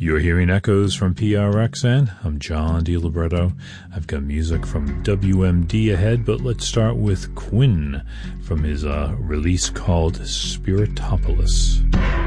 You're hearing echoes from PRXN. I'm John DiLibretto. I've got music from WMD ahead, but let's start with Quinn from his release called Spiritopolis.